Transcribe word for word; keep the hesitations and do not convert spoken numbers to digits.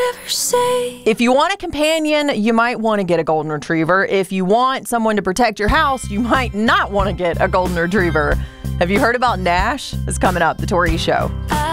ever say? If you want a companion, you might want to get a golden retriever. If you want someone to protect your house, you might not want to get a golden retriever. Have you heard about Nash? It's coming up, The Tori Show. I